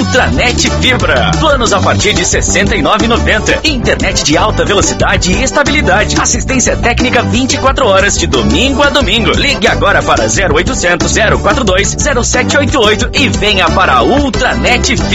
Ultranet Fibra. Planos a partir de R$ 69,90. Internet de alta velocidade e estabilidade. Assistência técnica 24 horas de domingo a domingo. Ligue agora para 0800 042 0788 e venha para a Ultranet Fibra.